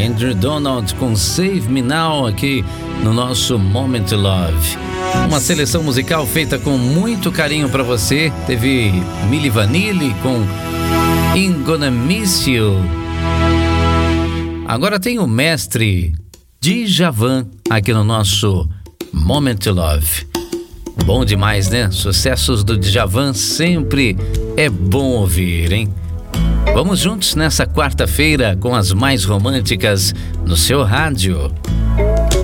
Andrew Donald com Save Me Now aqui no nosso Moment Love. Uma seleção musical feita com muito carinho para você. Teve Milli Vanilli com I'm Gonna Miss You. Agora tem o mestre Djavan aqui no nosso Moment Love. Bom demais, né? Sucessos do Djavan sempre é bom ouvir, hein? Vamos juntos nessa quarta-feira com as mais românticas no seu rádio.